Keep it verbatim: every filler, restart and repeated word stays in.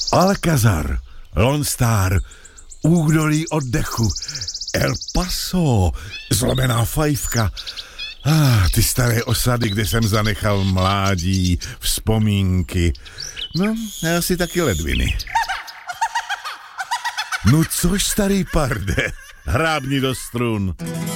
Alcazar, Lone Star, Údolí oddechu, El Paso, Zlomená fajfka. Ah, ty staré osady, kde jsem zanechal mládí, vzpomínky. No, a asi taky ledviny. No což, starý parde, hrábni do strun.